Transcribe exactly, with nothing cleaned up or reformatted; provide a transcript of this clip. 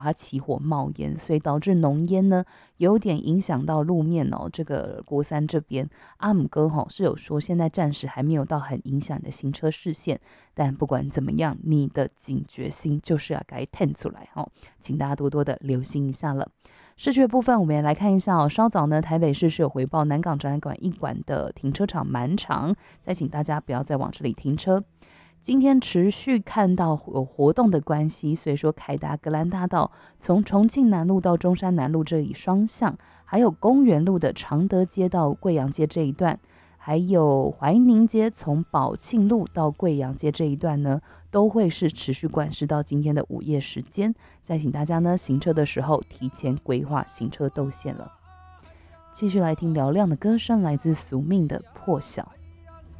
它起火冒烟，所以导致浓烟呢有点影响到路面哦。这个国三这边阿姆哥哈是有说，现在暂时还没有到很影响你的行车视线，但不管怎么样，你的警觉性就是要该探出来哈、哦，请大家多多的留心一下了。市区的部分，我们也来看一下哦。稍早呢，台北市是有回报南港展览馆一馆的停车场满场，再请大家不要再往这里停车。今天持续看到有活动的关系，所以说凯达格兰大道从重庆南路到中山南路这里双向，还有公园路的常德街到贵阳街这一段，还有怀宁街从宝庆路到贵阳街这一段呢，都会是持续管制到今天的午夜时间。再请大家呢行车的时候提前规划行车动线了。继续来听嘹亮的歌声，来自宿命的破晓。